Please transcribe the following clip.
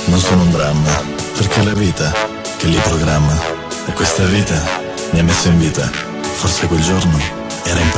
non sono un dramma, perché è la vita che li programma. E questa vita mi ha messo in vita. Forse quel giorno era in